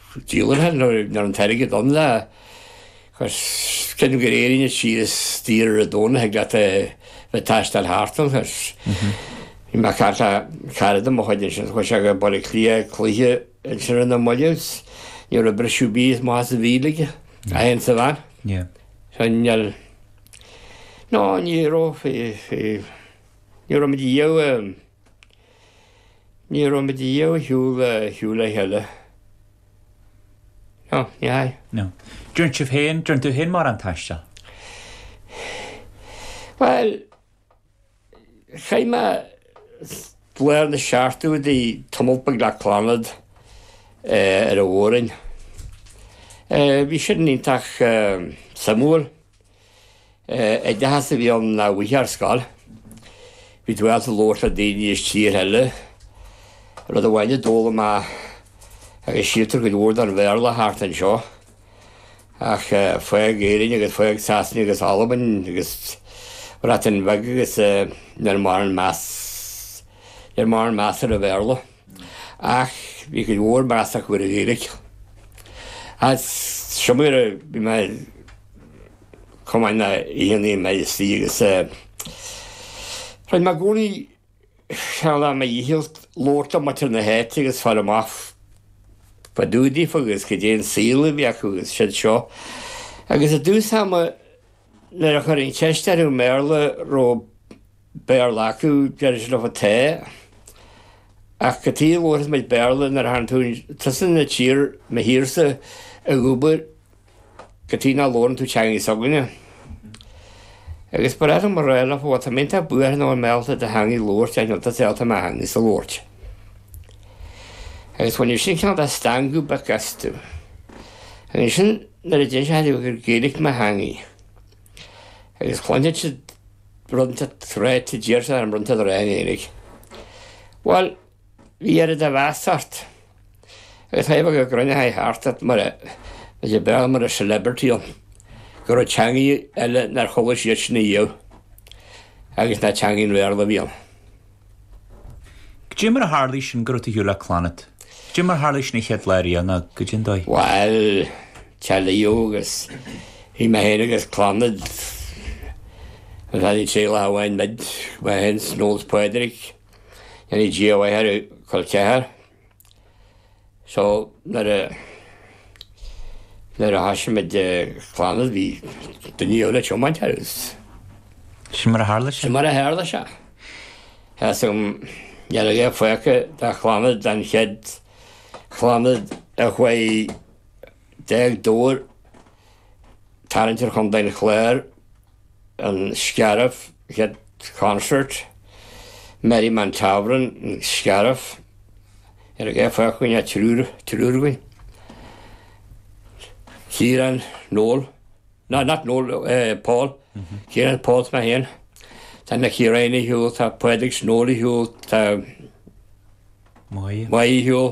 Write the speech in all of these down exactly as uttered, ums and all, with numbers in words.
díalathe nar an teige don le chus cin go éiríne si tír a dóna heag le bheith taistal hátal chus í me carada mo chuidir sin chu se go bol clia chluthe sin na moileus níor a brisú bíos má a bhílige a hen sa bhain. Seanal ná níró ní ro mit dío ní ro mit dío hiúla hiúla heile. No, ní. No. Dúint sibh héin, dúint tú héin mar an taiste? Well, chaime léir na seaartú dí tumulpa le clánad ar a bhórainn. Bhí sin ítach samúil ag de has a bhí an na bhuithe ar scáil. Bhí dúil a lóir a daoine is tír heile. Rud a bhaine dóla má agus sítar go dúir an bhéarla thart an seo. Ach foiag éirín agus foiag sasni agus alaban agus rat an bheg agus nar mar an más nar mar an más ar a bhéarla. Ach bhí go dúir marasach go a éiric. As siomir bhí me cumáin na íonaí me istí agus roi'n ma gúnaí seanla me íhilt lórta matir na héiti agus far amach pa dúdí agus go déan síla bheach agus siad seo. Agus a dús hama nar a chuir an teiste ar merla ro béarla acu deir sin a té. Ach go tí lóras meid béarla nar han tún tusan na tír me hírsa a gúbar go tí ná lóran tú teangaí soganne. Agus bar ar mar réile fó a mynta buair ná an melta de hangi lórt ag nolta selta me hangi sa lórt. Agus fan sin cean a stangú ba gastú. Agus sin nar a dyn se hadú gur géirig me hangi. Agus chláinte si brunta threid te dírsa an brunta réin éirig. Wel, hí ar a da bhásart. Agus haibh go grunne haid hartat mar a je beag mar a celebrity on. Gur a teangaí eile nar chola siad sinna dhéo. Agus na teangaín bhéarla bhíon. Gé mar a hálí sin gur a hiúla clánat? Gé mar hálí sin chéad léirí na go djin dói? Well, teala agus hí me héad agus clánad an hadí téla hawain mid ba hen snóls poedric yan i gio ai her col cehar. So, nar a nar a hasio mid clánad bhí dyniola tiomaint herus. Sin mar a hálí sin? Sin mar a hálí sin. Hasum Yalla ge foicha da chlánad dan ched chlánad a chuai deg dór tarantir chun dain chléir an scaraf ched concert Mary Mantavran scaraf Yalla ge foicha na trúr trúrgui Kieran Noel no not Noel uh, Paul mm-hmm. Kieran Paul's my hen Tan na Kieran hiúil tá poetic Snowly hiúil tá Mai Mai hiúil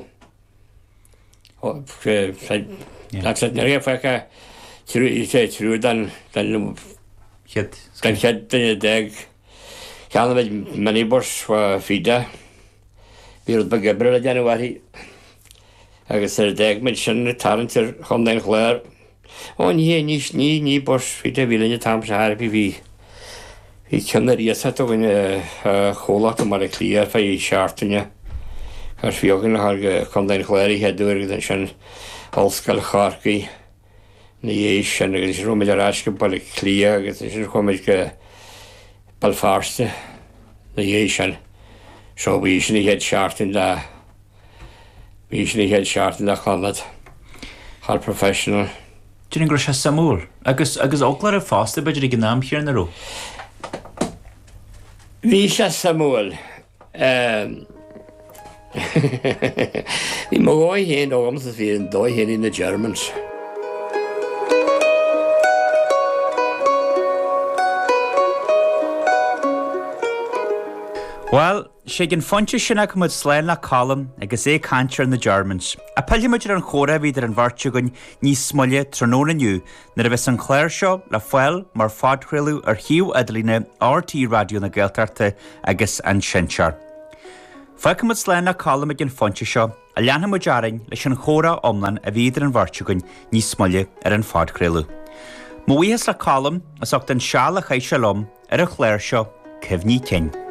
That's it. Nere faka trú sé trú dan dan ched dan ched deg Can med many bors for fida Bír bagebra January agus er deg med sin tarantir chun den chléir on hé níos ní ní bors fida bhíle tam se harpi bhí Hí cynnar iasat o gyn cholacht o mar a clir fa i siartynja. Ar fiogyn har condain chléir i hedwyr gyda'n sian olsgal chargi. Ni eis sian gyda'n sian rhwmyd ar asg bal i clir gyda'n sian rhwmyd gy bal farste. Ni eis sian. So fi eisiau ni hed siartyn da. Fi eisiau ni hed siartyn da clonad. Har professional. Dyn ni'n grwysio samŵl. Agus oglar y ffost y bydr i gynam hier yn y rw. Visha Samuel. Um, Vi må gå hen om så vi en dag hen in the Germans. Well, sé gin fonte sinna cumid sléin na column agus é cantir na Germans. A pelli muidir an chóra vidir an bhartio gon níos smolle tróna nniu na a bheits an chléir seo le foiil mar fádchréilú ar hiú adalína R T radio na Gaeltarte agus an sinsear. Fa cumid sléin na column a gin fonte seo a leanna mo dearan leis an chóra omlan a bhíidir an bharteagain níos smoile ar an fádcréalú. Mo bhuias le cálam as ocht an seala chaise lom ar a chléir seo cehní cin.